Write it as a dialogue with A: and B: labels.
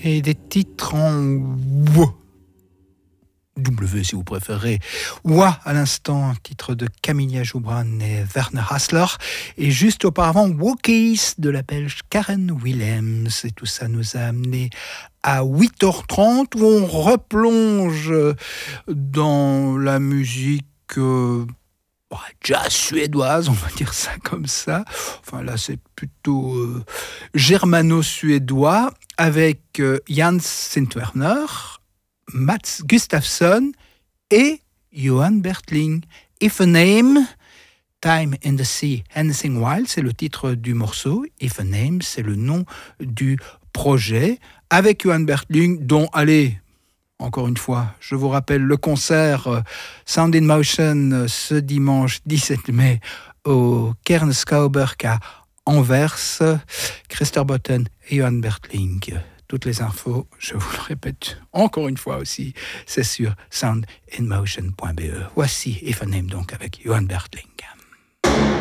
A: et des titres en W si vous préférez. Wa à l'instant, un titre de Camilla Joubran et Werner Hassler, et juste auparavant Walkies de la Belge Karen Willems, et tout ça nous a amené à 8h30 où on replonge dans la musique jazz suédoise, on va dire ça comme ça. Enfin là c'est plutôt germano-suédois avec Jans Sintwerner, Mats Gustafsson et Johan Bertling. If a Name, Time in the Sea, Anything Wild, c'est le titre du morceau. If a Name, c'est le nom du projet. Avec Johan Bertling, dont, allez, encore une fois, je vous rappelle le concert Sound in Motion ce dimanche 17 mai au Kern Schouwburg à Anvers. Christer Botten et Johan Bertling. Toutes les infos, je vous le répète encore une fois aussi, c'est sur soundinmotion.be. Voici If a Name donc avec Johan Bertling.